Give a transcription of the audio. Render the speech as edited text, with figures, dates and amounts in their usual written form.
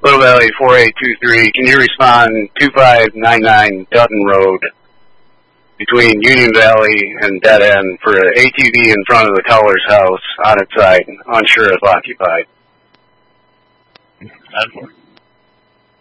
Little Valley 4823, can you respond 2599 Dutton Road between Union Valley and Dead End for an ATV in front of the Teller's house on its side, unsure if occupied?